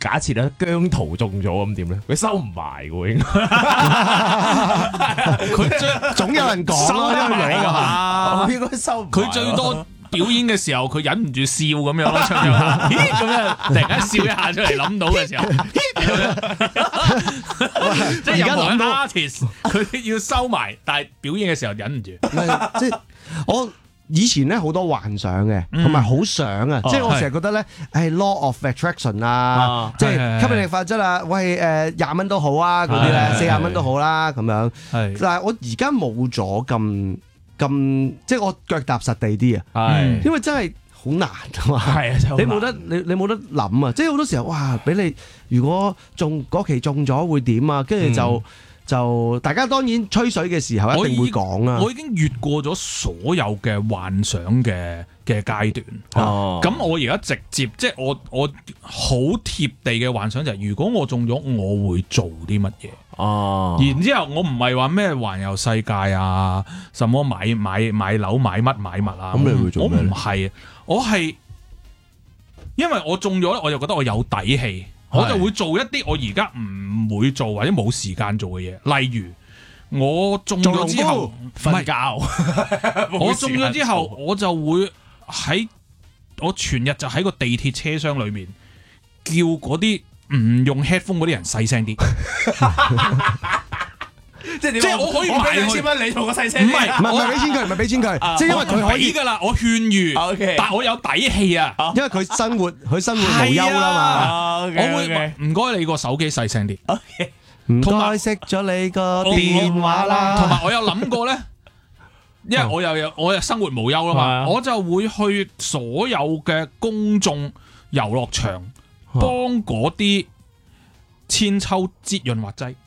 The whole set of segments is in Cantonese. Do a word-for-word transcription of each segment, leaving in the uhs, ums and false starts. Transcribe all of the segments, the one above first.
假設咧姜濤中咗咁點咧？佢收唔埋喎，應該佢最總有人講收咯，因為埋㗎嘛我應該收唔埋。 佢最多表演嘅時候，佢忍唔住笑咁樣咯，唱唱下，咦咁樣突然間笑一下出嚟，諗到嘅時候，即係任何嘅 artist 佢要收埋，但係表演嘅時候忍唔住。 唔係即係我以前咧好多幻想嘅，同埋好想啊！即係我成日覺得咧，誒 law of attraction 啊，即係吸引力法則啊，喂誒廿蚊都好啊，嗰啲咧四廿蚊都好啦咁樣。 係， 但係我而家冇咗咁咁，即係我腳踏實地啲啊， 係因為真係好難啊嘛。 係啊， 你冇得你你冇得諗啊！即係好多時候，哇！俾你如果中嗰期中咗會點啊？跟住就。就大家當然吹水嘅時候一定會講啊！ 我已經越過咗所有嘅幻想嘅嘅階段。 哦， 咁我而家直接即係我我好貼地嘅幻想就係，如果我中咗，我會做啲乜嘢？ 哦， 然之後我唔係話咩環遊世界啊，什麼買買買樓買乜買物啊？ 咁你會做咩咧？ 我唔係，我係因為我中咗咧，我就覺得我有底氣。我就會做一啲我而家唔會做或者冇時間做嘅嘢，例如我中咗之後瞓覺， 我中咗之後我就會喺我全日就喺個地鐵車廂裏面叫嗰啲唔用 headphone 嗰啲人細聲啲。 即係點？ 即係我可以我俾買兩千蚊你做個細聲， 唔係唔係唔係俾錢佢，唔係俾錢佢，即係因為佢可以㗎啦，我勸喻，但係我有底氣啊， 因為佢生活佢生活無憂啦嘛。 我會唔該你個手機細聲啲， 唔該熄咗你個電話啦。 同埋我有諗過咧，因為我又有我又生活無憂啦嘛，我就會去所有嘅公眾遊樂場幫嗰啲千秋擠潤滑劑。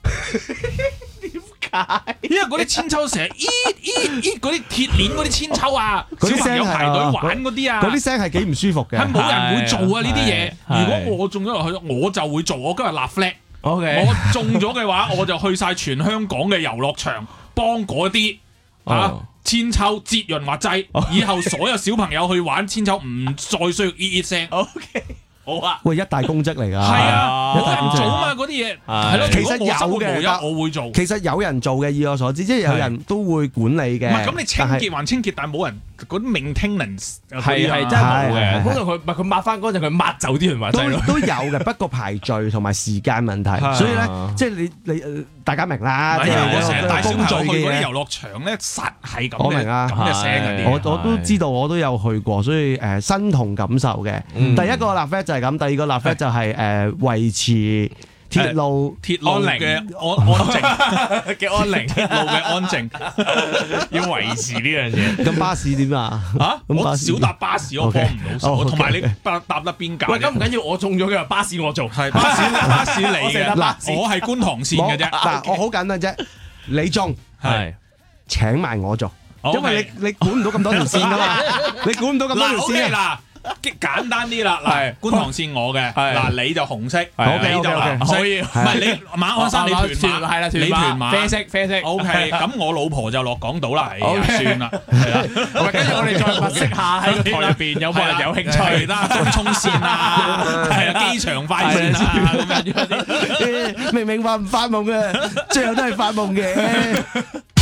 因為嗰啲千秋成日咦咦咦嗰啲鐵鏈嗰啲千秋啊，小朋友排隊玩嗰啲啊， 嗰啲聲係幾唔舒服嘅， 係冇人會做啊呢啲嘢。如果我中咗落去，我就會做。我今日立 flag， OK， 我中咗嘅話，我就去晒全香港嘅遊樂場幫嗰啲啊千秋擠潤滑劑。以後所有小朋友去玩千秋唔再需要咦咦聲。 OK。好啊！ 喂，一大功績嚟㗎， 係啊， 一冇人大功績做啊嘛，嗰啲嘢係咯。 其實有嘅， 嘅， 我會做。 其實有人做嘅，以我所知，即係有人都會管理嘅。 唔係咁，你清潔還清潔，但係冇人嗰啲 maintenance 係係真係冇嘅。通常佢唔係佢抹翻嗰陣，佢抹走啲潤滑劑咯。 都有嘅，不過排序同埋時間問題，所以咧，即係你你大家明啦。即係我成日帶小朋友去嗰啲遊樂樂場咧，實係咁嘅， 我明啊， 咁嘅聲嗰啲。 我我都知道，我都有去過，所以誒身同感受嘅。第一個立 flag 就係咁，第二個立 flag就係誒維持鐵路鐵路嘅安安靜嘅安寧，鐵路嘅安靜要維持呢樣嘢。 咁巴士點啊？ 嚇！我少搭巴士，我幫唔到手。同埋你搭搭得邊架？ 喂，咁唔緊要，我中咗嘅巴士我做， 係巴士巴士嚟嘅。 嗱， 我係觀塘線嘅啫。 嗱，我好簡單啫，你中係請埋我做，因為你你管唔到咁多條線噶嘛，你管唔到咁多條線啊。 簡單啲啦，嗱，觀塘線我嘅，嗱你就紅色， 你就藍色，唔係你馬鞍山你屯馬， 係啦， 你屯馬啡色啡色 ，O K，咁我老婆就落港島啦，算啦，係啦， 跟住我哋再物色下喺個台入邊有冇人有興趣啦，東涌線啊，係啊，機場快線啊，咁樣明明話唔發夢嘅，最後都係發夢嘅。